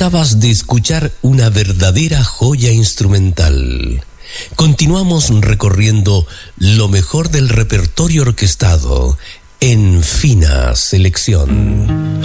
Acabas de escuchar una verdadera joya instrumental. Continuamos recorriendo lo mejor del repertorio orquestado en fina selección.